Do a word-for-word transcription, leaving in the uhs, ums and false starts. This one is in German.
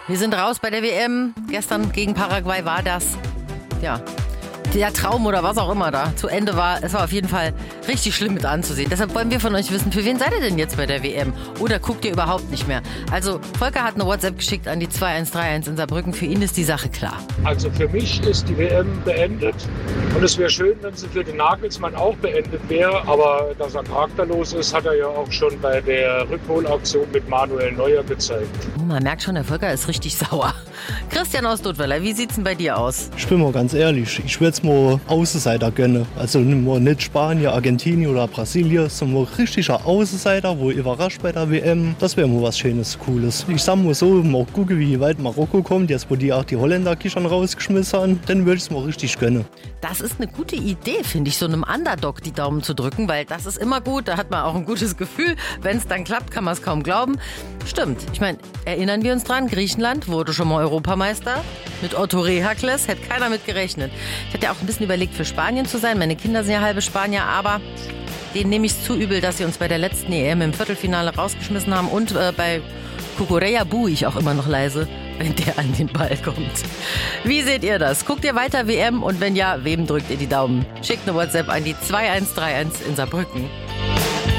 Wir sind raus bei der W M. Gestern gegen Paraguay war das, ja, der Traum oder was auch immer da zu Ende war. Es war auf jeden Fall richtig schlimm mit anzusehen. Deshalb wollen wir von euch wissen, für wen seid ihr denn jetzt bei der W M? Oder guckt ihr überhaupt nicht mehr? Also Volker hat eine WhatsApp geschickt an die zwei eins drei eins in Saarbrücken. Für ihn ist die Sache klar. Also für mich ist die W M beendet. Und es wäre schön, wenn sie für den Nagelsmann auch beendet wäre. Aber dass er charakterlos ist, hat er ja auch schon bei der Rückholaktion mit Manuel Neuer gezeigt. Oh, man merkt schon, der Volker ist richtig sauer. Christian aus Dudweiler, wie sieht's denn bei dir aus? Ich bin mal ganz ehrlich, ich würde es mal Außenseiter gönnen. Also nicht Spanien, Argentinien oder Brasilien, sondern mal richtiger Außenseiter, wo überrascht bei der W M. Das wäre mal was Schönes, Cooles. Ich sag mal so, mal gucken, wie weit Marokko kommt, jetzt wo die auch die Holländer schon rausgeschmissen haben, dann würde ich es mal richtig gönnen. Das ist eine gute Idee, finde ich, so einem Underdog die Daumen zu drücken, weil das ist immer gut, da hat man auch ein gutes Gefühl. Wenn es dann klappt, kann man es kaum glauben. Stimmt, ich meine, erinnern wir uns dran, Griechenland wurde schon mal Europameister. Mit Otto Rehakles hätte keiner mit gerechnet. Ich hatte ja auch ein bisschen überlegt, für Spanien zu sein. Meine Kinder sind ja halbe Spanier, aber denen nehme ich es zu übel, dass sie uns bei der letzten E M im Viertelfinale rausgeschmissen haben. Und äh, bei Cucurella buhe ich auch immer noch leise, wenn der an den Ball kommt. Wie seht ihr das? Guckt ihr weiter W M? Und wenn ja, wem drückt ihr die Daumen? Schickt eine WhatsApp an die zwei eins drei eins in Saarbrücken.